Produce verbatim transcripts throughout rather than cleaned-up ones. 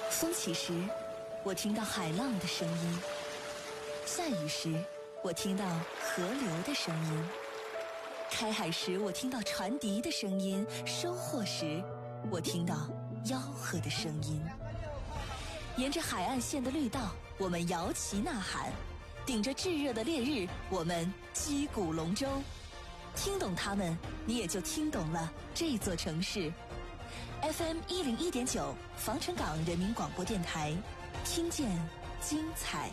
风起时，我听到海浪的声音；下雨时，我听到河流的声音；开海时，我听到船笛的声音；收获时，我听到吆喝的声音。沿着海岸线的绿道，我们摇旗呐喊；顶着炙热的烈日，我们击鼓龙舟。听懂它们，你也就听懂了这座城市。F M 一零一点九，防城港人民广播电台，听见精彩。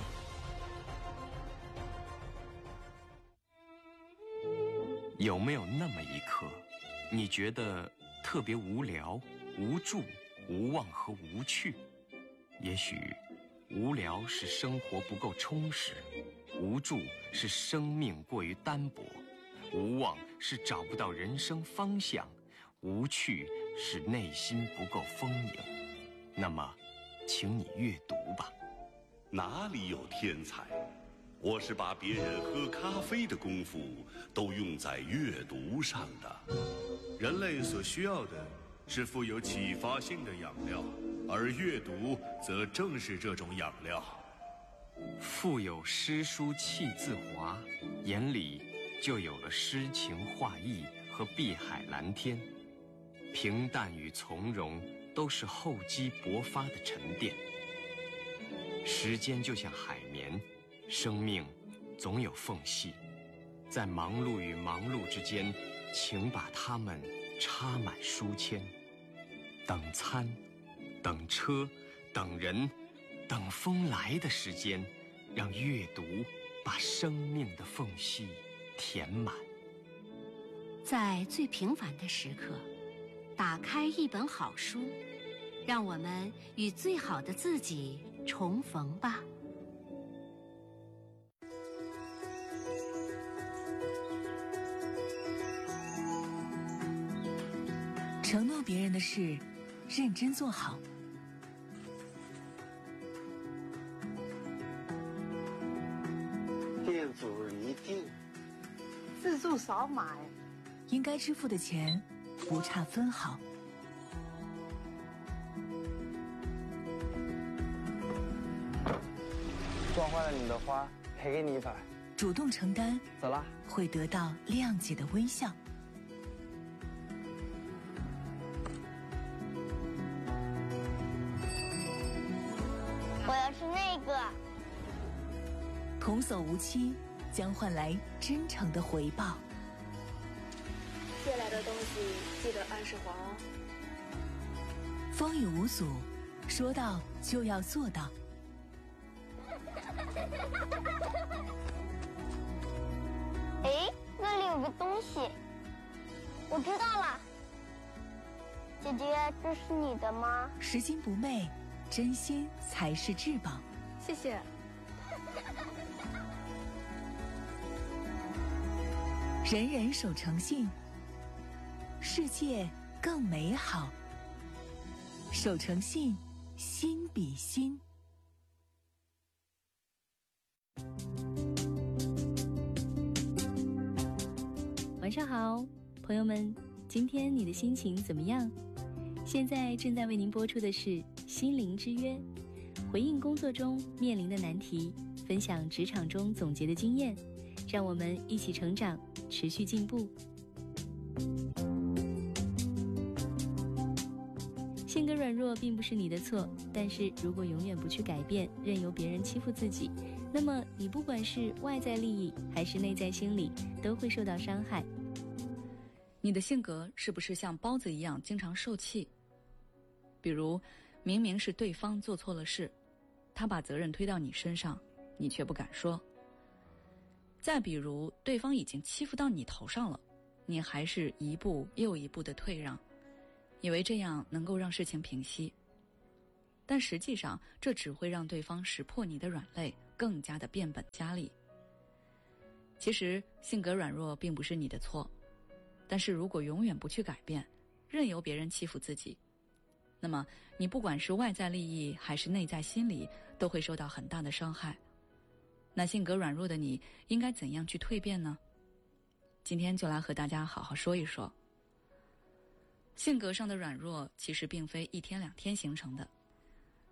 有没有那么一刻，你觉得特别无聊、无助、无望和无趣？也许无聊是生活不够充实，无助是生命过于单薄，无望是找不到人生方向，无趣是内心不够丰盈。那么请你阅读吧。 哪里有天才？我是把别人喝咖啡的功夫都用在阅读上的。 人类所需要的是富有启发性的养料，而阅读则正是这种养料。 腹有诗书气自华，眼里就有了诗情画意和碧海蓝天。平淡与从容都是厚积薄发的沉淀。时间就像海绵，生命总有缝隙，在忙碌与忙碌之间，请把它们插满书签。等餐，等车，等人，等风来的时间，让阅读把生命的缝隙填满。 在最平凡的时刻，打开一本好书，让我们与最好的自己重逢吧。 承诺别人的事，认真做好。 店主一定自助少买， 应该支付的钱不差分毫。 撞坏了你的花，赔给你一百。 主动承担， 走啦， 会得到谅解的微笑。 我要是那个。 童叟无欺，将换来真诚的回报。 借来的东西记得按时还哦。 风雨无阻，说到就要做到。 哎，那里有个东西，我知道了。姐姐，这是你的吗？ 拾金不昧，真心才是至宝。 谢谢。 人人守诚信，世界更美好。守诚信，心比心。 晚上好，朋友们，今天你的心情怎么样？现在正在为您播出的是心灵之约，回应工作中面临的难题，分享职场中总结的经验，让我们一起成长，持续进步。性格软弱并不是你的错，但是如果永远不去改变，任由别人欺负自己，那么你不管是外在利益还是内在心理，都会受到伤害。 你的性格是不是像包子一样经常受气？比如明明是对方做错了事，他把责任推到你身上，你却不敢说。再比如对方已经欺负到你头上了，你还是一步又一步的退让，以为这样能够让事情平息，但实际上这只会让对方识破你的软肋，更加的变本加厉。其实性格软弱并不是你的错，但是如果永远不去改变，任由别人欺负自己，那么你不管是外在利益还是内在心理，都会受到很大的伤害。那性格软弱的你应该怎样去蜕变呢？今天就来和大家好好说一说。性格上的软弱其实并非一天两天形成的，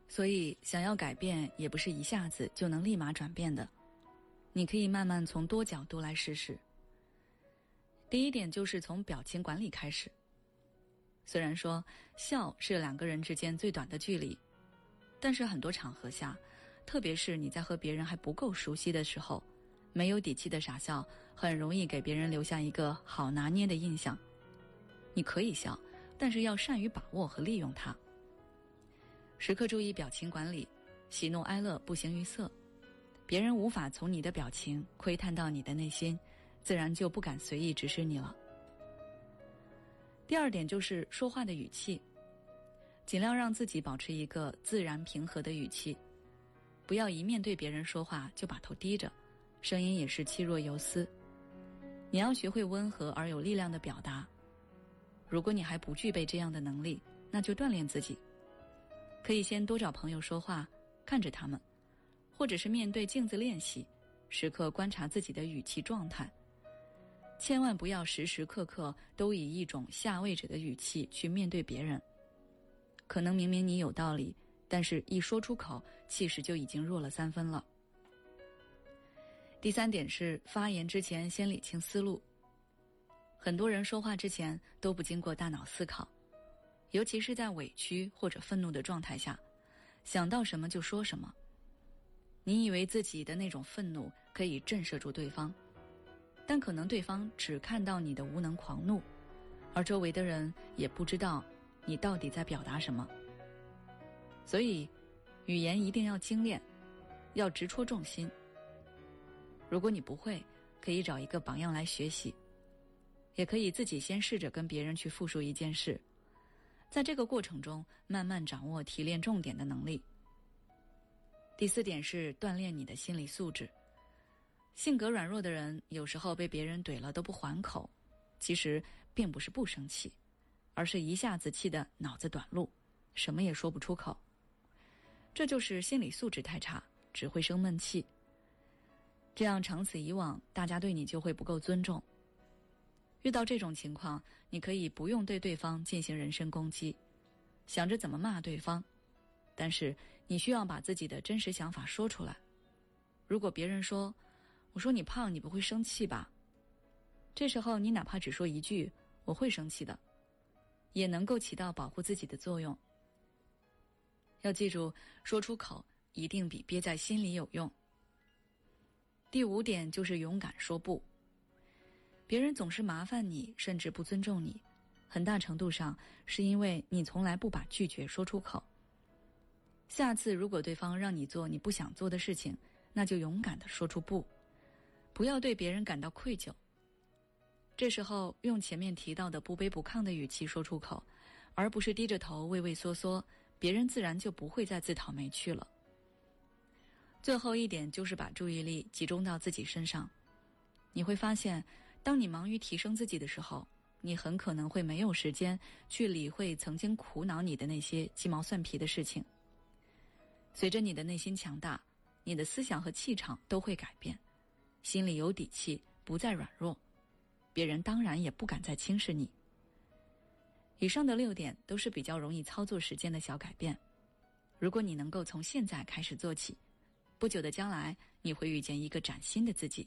所以想要改变也不是一下子就能立马转变的，你可以慢慢从多角度来试试。第一点就是从表情管理开始。虽然说笑是两个人之间最短的距离，但是很多场合下，特别是你在和别人还不够熟悉的时候，没有底气的傻笑很容易给别人留下一个好拿捏的印象。你可以笑，但是要善于把握和利用它。时刻注意表情管理，喜怒哀乐不形于色，别人无法从你的表情窥探到你的内心，自然就不敢随意指使你了。第二点就是说话的语气，尽量让自己保持一个自然平和的语气，不要一面对别人说话就把头低着，声音也是气若游丝。你要学会温和而有力量的表达。如果你还不具备这样的能力，那就锻炼自己。可以先多找朋友说话，看着他们，或者是面对镜子练习，时刻观察自己的语气状态。千万不要时时刻刻都以一种下位者的语气去面对别人。可能明明你有道理，但是一说出口，气势就已经弱了三分了。第三点是发言之前先理清思路。很多人说话之前都不经过大脑思考，尤其是在委屈或者愤怒的状态下，想到什么就说什么。你以为自己的那种愤怒可以震慑住对方，但可能对方只看到你的无能狂怒，而周围的人也不知道你到底在表达什么。所以语言一定要精炼，要直戳重心。如果你不会，可以找一个榜样来学习，也可以自己先试着跟别人去复述一件事，在这个过程中慢慢掌握提炼重点的能力。第四点是锻炼你的心理素质。性格软弱的人有时候被别人怼了都不还口，其实并不是不生气，而是一下子气得脑子短路，什么也说不出口。这就是心理素质太差，只会生闷气。这样长此以往，大家对你就会不够尊重。遇到这种情况，你可以不用对对方进行人身攻击，想着怎么骂对方，但是你需要把自己的真实想法说出来。如果别人说，我说你胖，你不会生气吧？这时候你哪怕只说一句我会生气的，也能够起到保护自己的作用。要记住，说出口一定比憋在心里有用。第五点就是勇敢说不。别人总是麻烦你，甚至不尊重你，很大程度上是因为你从来不把拒绝说出口。下次如果对方让你做你不想做的事情，那就勇敢地说出不，不要对别人感到愧疚。这时候用前面提到的不卑不亢的语气说出口，而不是低着头畏畏缩缩，别人自然就不会再自讨没趣了。最后一点就是把注意力集中到自己身上。你会发现，当你忙于提升自己的时候，你很可能会没有时间去理会曾经苦恼你的那些鸡毛蒜皮的事情。随着你的内心强大，你的思想和气场都会改变，心里有底气，不再软弱，别人当然也不敢再轻视你。以上的六点都是比较容易操作实践的小改变，如果你能够从现在开始做起，不久的将来你会遇见一个崭新的自己。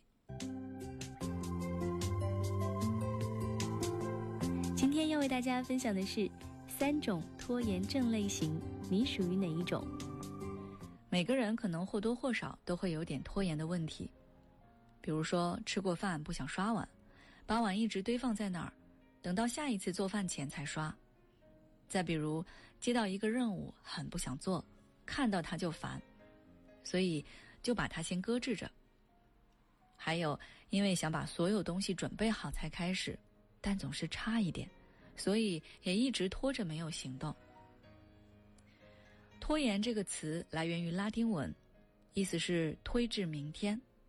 今天要为大家分享的是三种拖延症类型，你属于哪一种？ 每个人可能或多或少都会有点拖延的问题，比如说吃过饭不想刷碗，把碗一直堆放在那儿，等到下一次做饭前才刷。再比如接到一个任务很不想做，看到它就烦，所以就把它先搁置着。还有因为想把所有东西准备好才开始，但总是差一点，所以也一直拖着没有行动。拖延这个词来源于拉丁文，意思是推至明天。